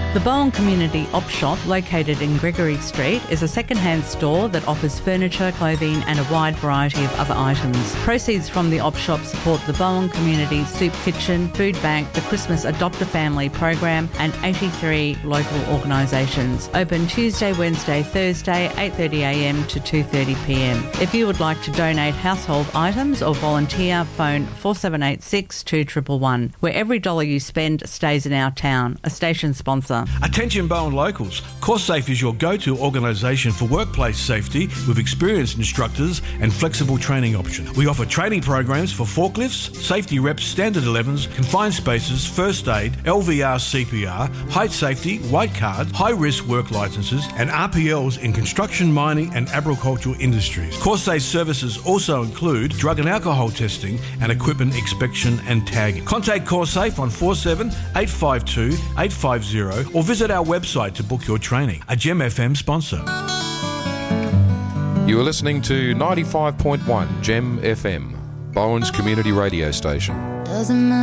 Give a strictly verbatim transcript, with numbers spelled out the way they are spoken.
The Bowen Community Op Shop, located in Gregory Street, is a second-hand store that offers furniture, clothing and a wide variety of other items. Proceeds from the Op Shop support the Bowen Community Soup Kitchen, Food Bank, the Christmas Adopt a Family program and eighty-three local organisations. Open Tuesday, Wednesday, Thursday, eight thirty a m to two thirty p m. If you would like to donate household items or volunteer, phone four seven eight six, two one one one, where every dollar you spend stays in our town. A station sponsor. Attention Bowen locals, CourseSafe is your go-to organisation for workplace safety with experienced instructors and flexible training options. We offer training programs for forklifts, safety reps, standard elevens, confined spaces, first aid, L V R C P R, height safety, white card, high-risk work licences and R P Ls in construction, mining and agricultural industries. CourseSafe services also include drug and alcohol testing and equipment inspection and tagging. Contact CourseSafe on four seven eight five two eight five zero or visit our website to book your training. A Gem F M sponsor. You are listening to ninety-five point one Gem F M, Bowen's community radio station. Doesn't matter.